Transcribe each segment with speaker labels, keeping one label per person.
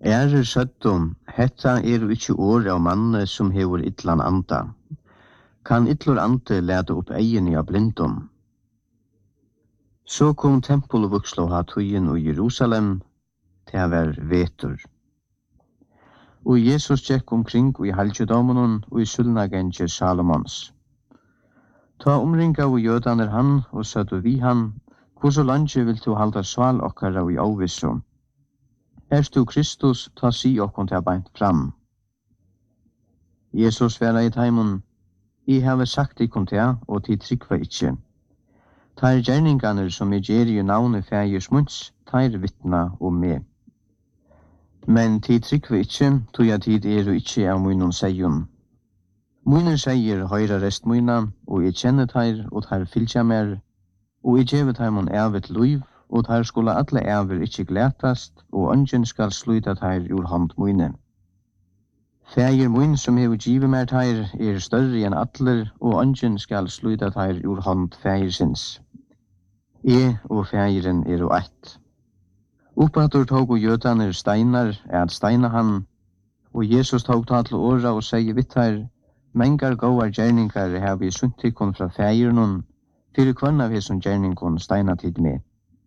Speaker 1: Søddum, hetta ikkje år av manne som hever illan anda. Kan illur ande lete opp egin av blindum. Så kom tempelvuxlo ha tøyen i Jerusalem, til var vetur. Og Jesus gikk omkring i halvdjedomen og i sulnagenge Salomons. Ta omringa og jødaner han og sødde vi han, hvor så lange vil du halda sval okkara i avvisso. Du Kristus, ta si okkon til beint fram. Jesus vera i taimon, I have sagt ikon til, og til trykva ikkje. Tar gjerninganer som gjer i navnet fægers munns, tar vittna om meg. Men tid trykva ikkje, tog jeg tid ikkje av munnen seion. Munnen seier høyra rest munna, og jeg kjenner tar, og tar fylkja mer, og jeg gjevet taimon evet luiv, og tar skulle alle æver ikkje glætast, og ønsken skal sluta tar ur hand munne. Fægir mun som hever givet mer tar større enn atler, og ønsken skal sluta tar ur hand fægirsins. Og fægiren og ett. Oppatur tog og jødaner steinar at steina han, og Jesus tog ta til åra og sier vittar, mengar gåar gjerningar har vi suntikon fra fægirnun, fyrir kvann av hesson gjerningon steina tid med.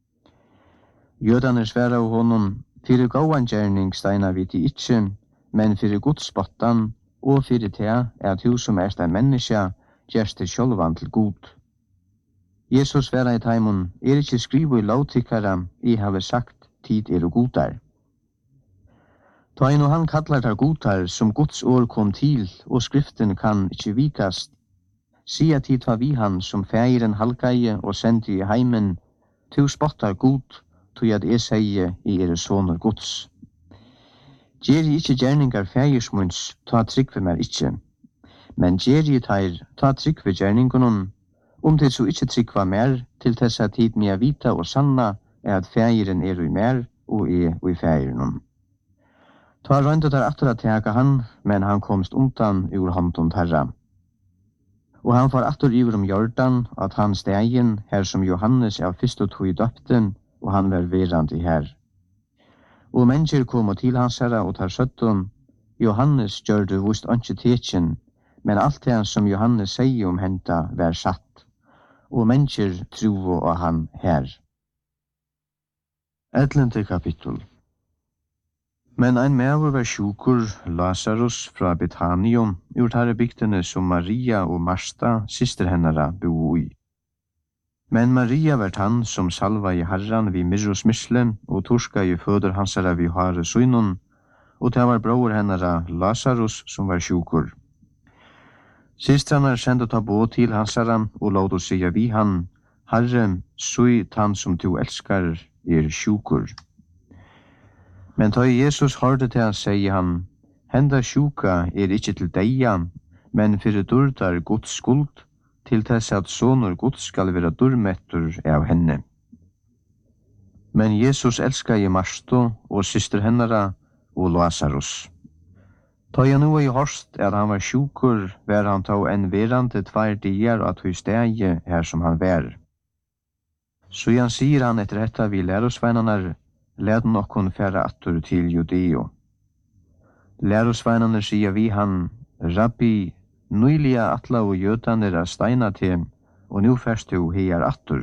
Speaker 1: Jødaner sværa av honom, fyrir gåan gjerning steina vi til ikkje, men fyrir godspottan, og fyrir tea at hu som ein menneska, gjerst det sjølvan til god. Jesus sværa i taimon, ikkje skrivo i lovtikkara, I have sagt, tid godar. Ta ein og han kallar tar godar, som Guds år kom til, og skriften kan ikkje vikast. Sia tid var vi han, som fægiren halgaie og sendte I heimen, tu spottar god, tog at seie I soner Guds. Gjer ikkje gjerningar fægirsmunds, ta trykve mer ikkje. Men gjer teir, ta trykve gjerningunum, til så ikkje trykva mer, til tessa tid mea vita og sanna, at fægiren I mer, og I fægirenum. Ta røynda der atter at teka han, men han komst undan ur handun terra. Og han får atter iver Jordan, at han stegin, her som Johannes av fyrst tog døpten, og han var verandi her. Og mennesker kom til hans herra og tar søttun, Johannes gjør det vust ønske tekjen, men alt det som Johannes sier henta var satt, og mennesker trovo av han her. 11. kapittel. Men ein maver var sjukur, Lazarus fra Betanium, ur tarre bygdene som Maria og Marsta, syster hennara, bo I. Men Maria var han som salva I herran vid Myrros myslen, og torska I føder hansara vid hare søynun, og det var bror hennara Lazarus som var sjukur. Systrarna sendte ta båt til hansara, og låt oss sige vi han, Herre, søy han som du elskar sjukur. Men da Jesus hørte til han, sier han, henda sjuka ikkje til deia, men fyrir durdar Guds skuld, til tess at sonur Guds skal vera durmettur av henne. Men Jesus elskar I Marsto og syster hennara og Lazarus. Ta jeg nu I horst at han var sjukur, var han ta en verande 2 dier at hui stegi her som han var. Så han sier han etter detta vi lærosveinanar, led nokkon færa attur til Judeo. Lærosveinanar sier vi han, Rabbi, nuilia atla og jødaner steina til, og nu færst du heiar attur.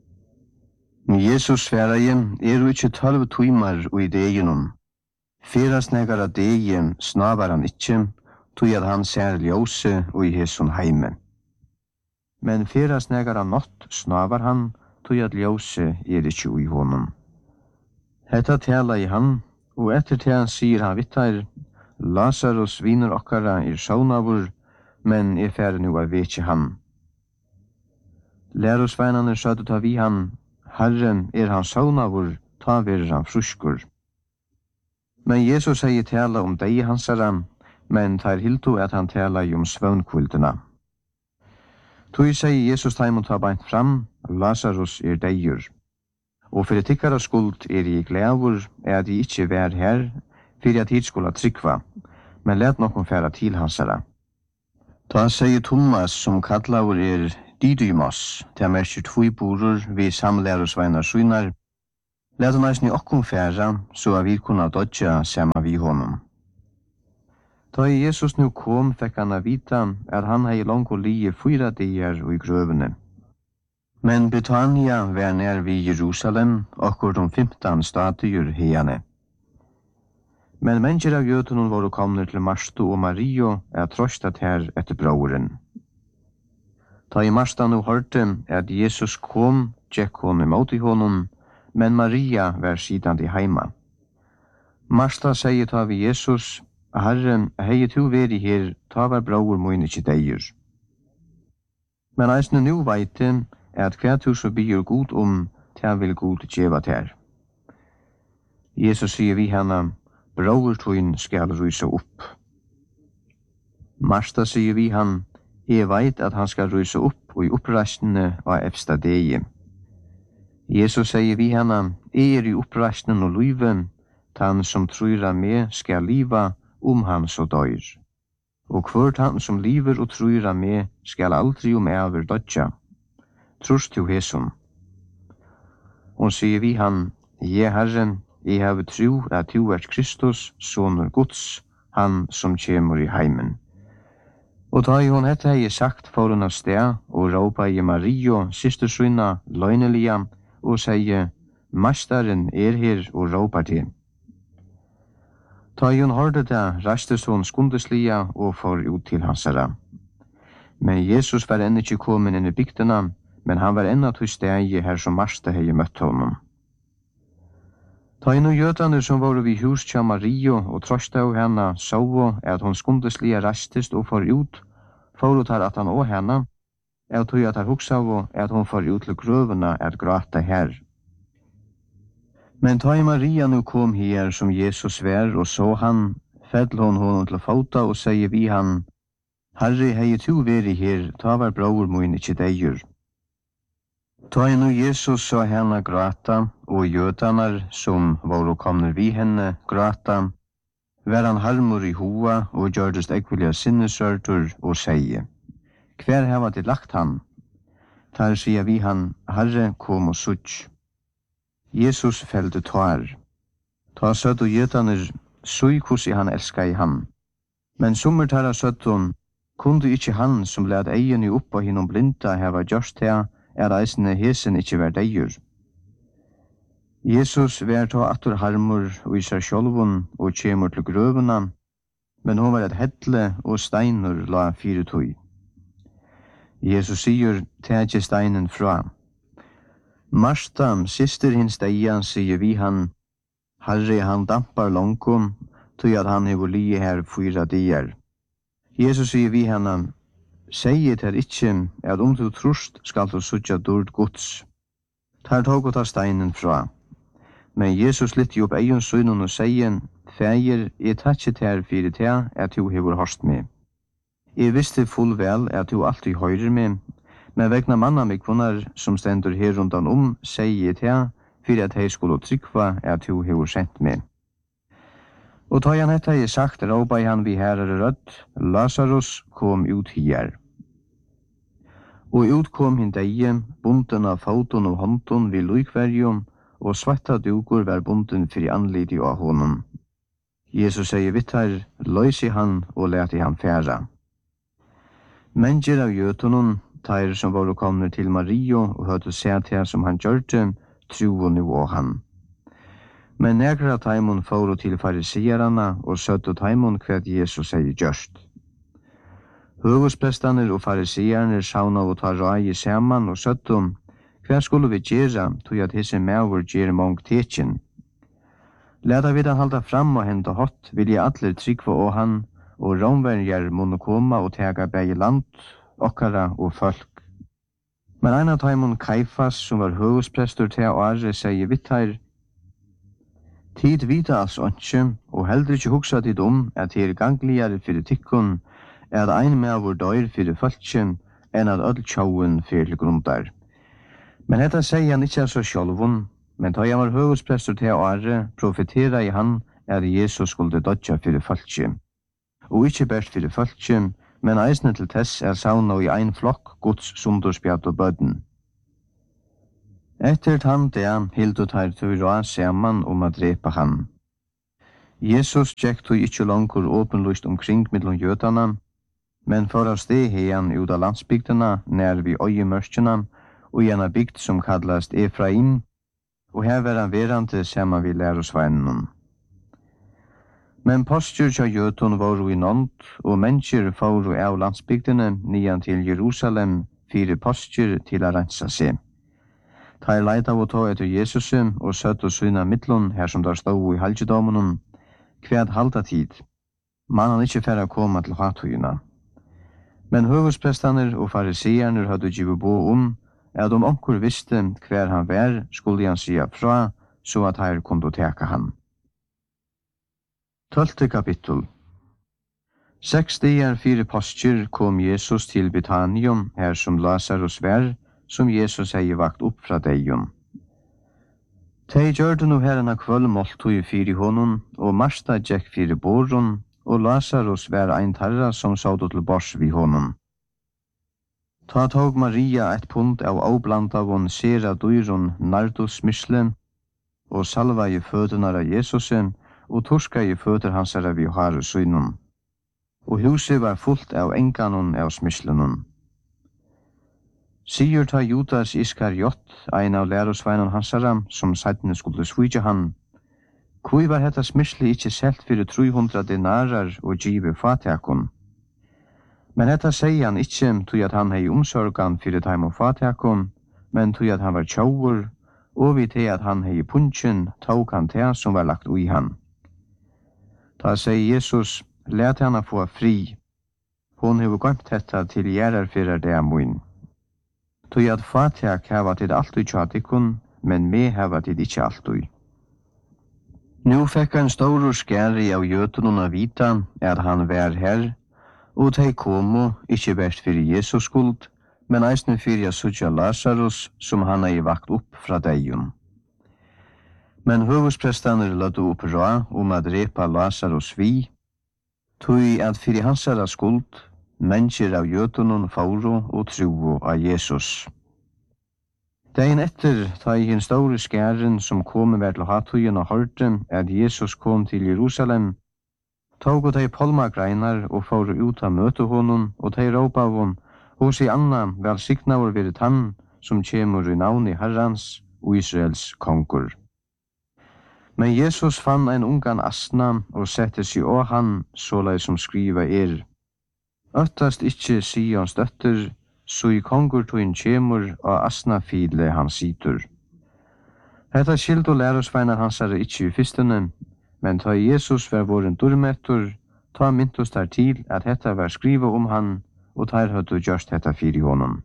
Speaker 1: Jesus færaje, ikkje 12 timar og I deginum. Fyras negara degin snavar han ikkje, tog at han ser ljose og I hesson heime. Men fyras negara nott snavar han, tog at ljose ikkje ui honom. Hetta tala I han, og etter til han sier han vittar, Lazarus viner okkara saunavur, men fære nu vekje han. Lærosveinane sødde ta vi han, Herren han saunavur, ta verer han fruskur. Men Jesus sier tala deg hansara, men tar hilto at han tala om svøvnkvildina. Tui sier Jesus taimon ta beint fram, Lazarus deigur. Og fyrir tikkara skuld I glævur at I ikkje vær her, fyrir at hit skulle trykva, men let nokkon færa til hansara. Ta sier Thomas som kallavur Didymos, til merker 2 borur vi samlærosveinar synar, Læt han eisne okkum færa, så vi kunna dodja sama vi honom. Da Jesus nu kom, fekk han vita at han hei langt lie 4 dager i grøvene. Men Betania var nær vid Jerusalem, okkur 15 stadier heiane. Men mennesker av jødene var kommet til Marsto og Mario trøstet her etter broren. Da i Marsta nu hørte at Jesus kom, gikk hun imot i honom, men Maria var sidande heima. Marsta sier ta vi Jesus, Herre, hei tu veri her, ta var bror moin ikkje deir. Men eisne nu veite at hver tu så byr god ta vil god djeva ter. Jesus sier vi henne, bror tuin skal rysa opp. Marsta sier vi han, veit at han skal rysa opp og i opprastene av efsta degi. Jesus sier vi henne, i opprastenen og lyven, han som trøyra med skal liva han så døyr. Og hvort han som liver og trøyra med skal aldri over dødja. Trus til hesum. Og sier vi han, Herren, jeg har tro at du Kristus, sonur Guds, han som kjemur i heimen. Og da hon hette hei sagt for hun av sted, og råpa i Mario, systersøyna, løgnelia, og sier, Masteren her og råpar til. Da hon hørte det, rastes hon skundeslia og for ut til hansara. Men Jesus var ennå ikke kommet inn i bygdena, men han var ennå til stegi her som Marsta hei møtt honom. Da nu jødane som var vid hus til Mario og trøsta av henne så at hon skundeslia rastest og for ut, for ut at han og henne, og tog at han huksa av at hon for ut til grøvene gråta her. Men da Maria nu kom her som Jesus var og så han, fedl hon honom til fota og sier vi han, Herre, hei tu veri her, ta var bror moin ikkje deir. Da nu Jesus så henne gråta, og jødanar som var komner vi henne gråta, var han harmur i hoa og gjørdest ekvilja sinnesørtur og sier, hver heva til lagt han? Der sier vi han, Herre, kom og sutt. Jesus fällde tår. Ta søtt og jødaner, sui kussi han elska i han. Men summer tar av søttun, kunde ikkje han som led egen oppa hinnom blinda heva gjørst her, eisne hesen ikkje vær deir. Jesus vær ta atur harmur og isar sjolvun og kjemur til grøvuna, men hon var et hedle og steinur la fyretøy. Jesus sier, tætje steinen fra. Marsta, syster hins deia, sier vi han, Herre, han dampar longkom, tog at han hever lie her 4 dager. Jesus sier vi henne, Seiet her ikkje, at du trust skal du suttja dord Guds. Tar tog og tar steinen fra. Men Jesus lytti opp egen sønnen og sier, Feir, tatsit her fyrir te, at du hever hørst med. Jeg visste full vel at du alltid høyrer med, men vegna manna mig kvinnar som stendur her rundan sier jeg til, fyrir at hei skulle trykva at du hever sendt med. Og ta han hetta jeg sagt, råpa han vi herre rødt, Lazarus kom ut hier. Og ut kom hin deie, bunden av foton og håndton vid lykverjum, og svarta dukur var bunden fyrir anlidi av honom. Jesus sier vittar, løysi han og leti han færa. Mennesker av jøtunnen, tair som var kommet til Mario og hørte seg til som han gjørte, tro nu og han. Men negra taimon fóru til fariseerana og søttu taimon hver Jesus sier gjørst. Høgusprestaner og fariseerne sauna og ta rai saman og søttu, hver skulle vi gjera, tog at hese mævur gjer mong tekjen. Leda vi den halda fram og henta hot, vil jeg atler trykva og han, og romverjar munne koma og tega begge land, okkara og folk. Men ein av taimon Kaifas, som var høgusprestor til åre, sier vittar, Tid vita alls åndsje, og heldre ikkje hugsa tid at her gangligare fyrir tikkun, at ein mævur døyr fyrir folkje, enn at öll tjauen fyrir grundar. Men hetta sier han ikkje så sjálvun, men da han var høgusprestor til åre, profetera i han at Jesus skulle dodja fyrir folkje. Og ikkje bært fyrir folkje, men eisne til tess sauna i ein flokk Guds sundurspjat og bødden. Etter tann det hildu tær tøyra saman a drepa han. Jesus gekk tøy ikkje langur åpenlyst omkring millom jødana, men for av steg heian ut av landsbygdena nær vi øyemørkjena og i ena bygd som kallast Efraim, og her var han verande saman vi lærosveinen. Men postjur tja jødun voru i nånd, og mennesker foru av landsbygdene nian til Jerusalem fire postjur til a rensa seg. Ta leita og ta etter Jesusum og søtt og syna mittlun her som der stod i halgjedomunum, kvæd halda tid. Man han ikkje færre koma til hatuyina. Men høvusprestaner og fariseerner hadde givet bo at onkur visste hver han vær, skulle han sia fra, så at her kunne teka han. 12. kapittel. 6 dagar fire postjer kom Jesus til Betanium, her som Lazarus vær, som Jesus hei vakt opp fra deion. Tei gjørde no herrena kvöld måltui fyri honom, og Marsta gekk fyri borun, og Lazarus vær ein tarra som saudu til bors vi honom. Ta tog Maria et pund av avblandavon sera dyrun nardus mysle, og salva i føtunar av Jesusen, og torska i føtur hansara vi haru synun. Og huset var fullt av enganon av smyslenun. Sigur ta Judas Iskariot, ein av lærosveinan hansara, som seidne skulle svitja han. Kui var hetta smysli ikkje selt fyrir 300 dinarar og givet fatakon. Men hetta sier han ikkje tui at han hei omsorgan fyrir taim og fatakon, men tui at han var tjaur, og vi til at han hei punchen tåg han til som var lagt ui han. Ta sier Jesus, let hana få fri. Hon hefur gømt hetta til gjerar fyrir det amoin. Tui at fatak heva tid alltid tjadikon, men me heva tid ikkje alltid. Nu fekk ein stor skæri av jøtununa vita at han vær her, og tei komo ikkje best fyrir Jesus skuld, men eisne fyrir sutja Lazarus som han hei vakt opp fra deion. Men høvusprestaner ladde opp ra a drepa Lazarus vi, tui at fyrir hansara skuld, mennesker av jøtunun fauro og tro av Jesus. Dagen etter ta i hin store skæren som kom ved til hatuyen og hørte at Jesus kom til Jerusalem, tog og de polmagreinar og for ut av møte honom, og de råpa av hon, hos i Anna velsignaver ved han som kjemur i navn i Herrans og Israels kongur. Men Jesus fann ein ungan asna og sette seg av han, såleis som skriva Øttast ikkje Sions døtter, så i kongur toin kjemur og asna file han situr. Hetta skild og lærosveinar hansare ikkje i fyrstene, men ta Jesus var våren durmettur, ta myntos der til at hetta var skriva han, og tar høttu gjørst hetta fyri honom.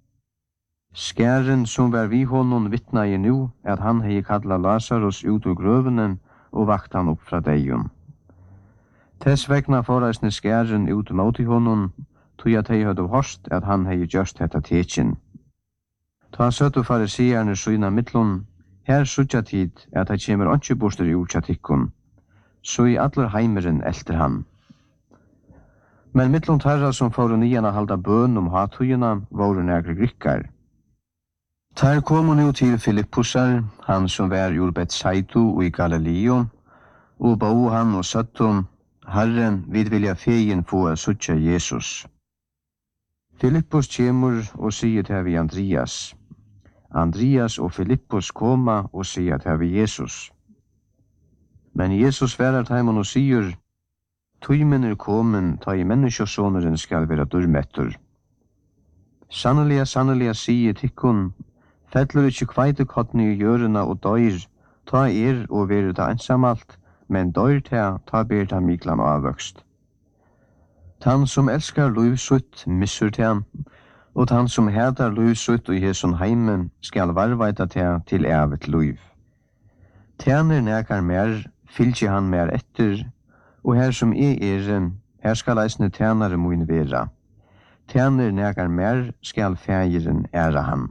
Speaker 1: Skæren som var vi honom vittna i nu, at han hei kalla Lazarus ut ur grøvene og vakt han opp fra deion. Tess vegna foreisne skæren ut mot i honom, tog at hei høttu horst at han hei gjørst hetta tekin. Ta søttu fariseerne syna mittlun, her sutja tid at hei kjemur ontsi bostur i urtjatikkun, så i allar heimeren elter han. Men mittlun tarra som fóru nian a halda bøn hatuyina voru negri grikkar. Tar komu nu til Filippusar, han som var ur Betsaitu og i Galileo, og bau han og sattum, Herren, vid vilja fegin få a sutja Jesus. Filippus kjemur og sier til vi Andreas. Andreas og Filippus koma og sier til vi Jesus. Men Jesus sverar taimon og sier, Tøymen komen, ta i menneskjøsåneren skal være durmettur. Sannelig, sier tikkun, fellur ikkje kveitekotni i gjørena og døyr, ta og veru ta ensamalt, men døyr ta ber ta miklan avvøkst. Tan som elskar luivsutt missur ta, og tan som hedar luivsutt og hesun heime skal varvaita ta til evet luiv. Tæner nekar mer, fylgje han mer etter, og her som her skal eisne tænare moin vera. Tæner nekar mer skal fægiren æra han.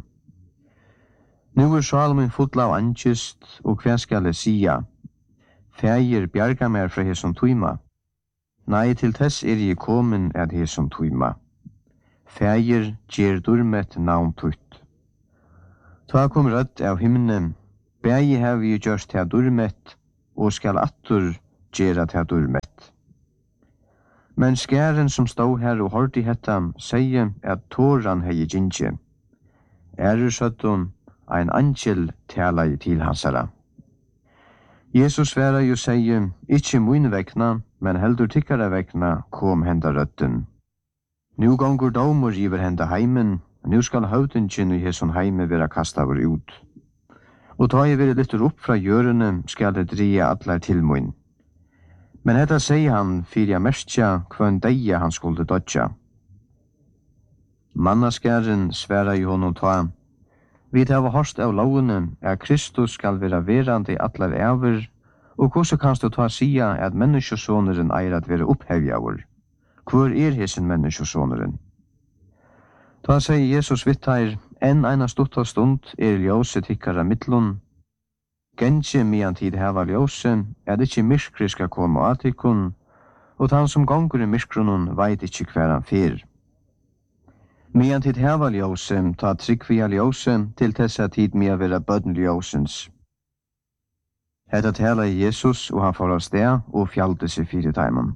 Speaker 1: Nu Salmen full av angist, og hva skal jeg sia? Fægir bjarga mer fra hesom tuima. Nei, til tess jeg komen at hesom tuima. Fægir gjer durmet navn tutt. Ta kom rødt av himnen, bægi hevi gjørst til durmett, og skal attur gjera til durmett. Men skæren som stod her og hørte hetta, sier at tåran hei gynnsje. Søttun, ein angel talai til hansara. Jesus sværa jo sier, ikkje mun vekna, men heldur tikkara vekna kom henda røtten. Nu gongur domur iver henda heimen, nu skal høvdingen i hesson heime vera kastavur ut. Og ta jeg veri lyttur opp fra hjørene, skal det dria allar til mun. Men hetta sier han fyrir merskja kvøn deia han skulle dodja. Mannaskæren sværa i honom ta. Vi hava hørst av lovene Kristus skal vera verandi allar æver, og hvordan kanst du ta sia at menneskesåneren eier at vera opphevjavur? Hvor hesen menneskesåneren? Ta sier Jesus vittar, eina stutta stund ljøse tikkara mittlun. Gensje mian tid hava ljøse, ikkje myrkri skal koma av tikkun, og han som gongur i myrkrunun veit ikkje hver han fyr. Mian tid hava ljøse, ta tryggvia ljøse, til tessa tid mia vera bødden ljøsens. Hetta tala i Jesus, og han får av sted, og fjallte seg fyrir taimen.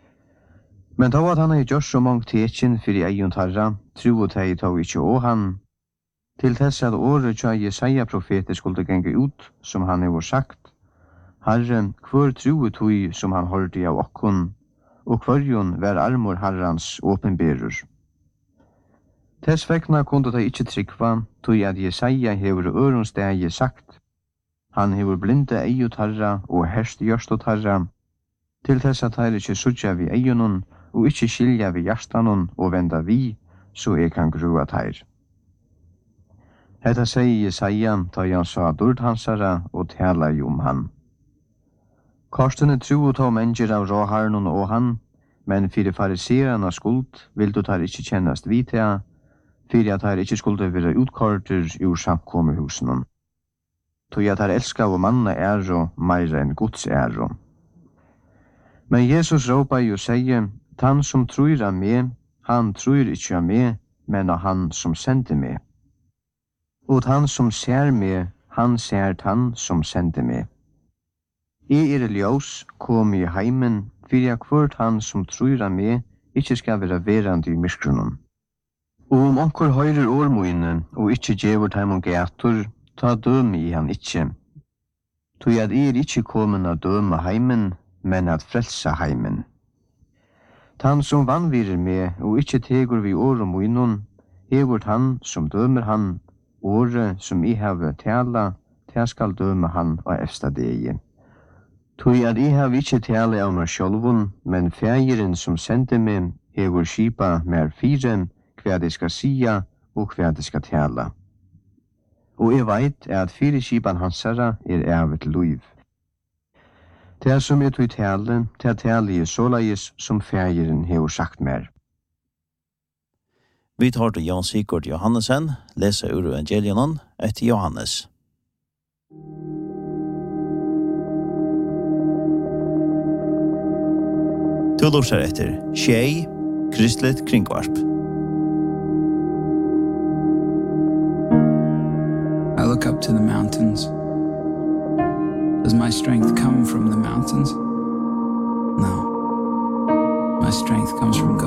Speaker 1: Men då at han hei gjort så mange tekin fyrir eion tarra, troet hei tog ikkje å han, til tess at året tja Jesaja profeter skulle genge ut, som han hei sagt, Herre, hvor troet tog som han hørte av okkon, og kvarjon vær armor Herrans åpenberur. Tess vekna kunde de ikkje tryggva, tog at Jesaja hever øronsdegi sagt, han hever blinde eiot Herra og herst gjørstot Herra, til tess at her ikkje sutja vi eionon, og ikkje skilja vi hjertanon og venda vi, så kan grua teir. Hetta sier Jesaja, ta han sa dord hansara og tala om han. Korstene tro ta mennesker av råharnon og han, men fyrir fariserarna skuld vil du tar ikkje kjennast vitea, fyrir at her ikkje skulde være utkorter ur samkommehusen. Tog at her elska og manna og meira enn Guds æro. Men Jesus råpa jo sier, han som tror av meg, han tror ikkje av meg, men av han som sender meg. Og han som ser meg, han ser han som sender meg. I ljós kom i heimen, fyrir kvart han som tror av meg, ikkje skal være verandi i myskrunnen. Og om onkur høyrer årmoine, og ikkje gjevur heimon gator, ta døme i han ikkje. Tog at ikkje komen av døme heimen, men at frelsa heimen. Han som vanvirer med, og ikkje tegur vi årmoinon, hevur han som dømer han, året som I have tala, ta skal døme han av efsta degi. Tog at I have ikkje tala av meg sjolvun, men fægiren som sender meg, hevur skipa mer fire, hva de skal sia, og hva de skal tala. Og jeg veit at fire skipan hansara evet luiv. Det som tog tale, til tale I såleis som fægiren hevur sagt mer.
Speaker 2: Vi tar til Jan Sigurd Johannesen, leser ur Evangelion etter Johannes. Du lortar etter Tjei, Kristlet Kringvarp.
Speaker 3: I look up to the mountains. Does my strength come from the mountains? No. My strength comes from God.